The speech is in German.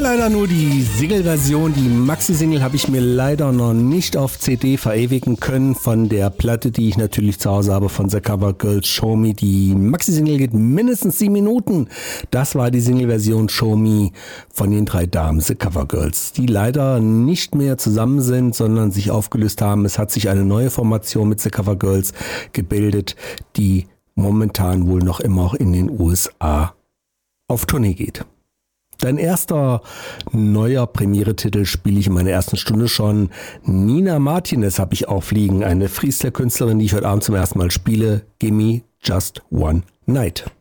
leider nur die Single-Version. Die Maxi-Single habe ich mir leider noch nicht auf CD verewigen können von der Platte, die ich natürlich zu Hause habe von The Cover Girls Show Me. Die Maxi-Single geht mindestens 7 Minuten. Das war die Single-Version Show Me von den 3 Damen, The Cover Girls, die leider nicht mehr zusammen sind, sondern sich aufgelöst haben. Es hat sich eine neue Formation mit The Cover Girls gebildet, die momentan wohl noch immer in den USA auf Tournee geht. Dein erster neuer Premiere-Titel spiele ich in meiner ersten Stunde schon. Nina Martinez habe ich aufliegen, eine Freestyle-Künstlerin, die ich heute Abend zum ersten Mal spiele. Gimme Just One Night.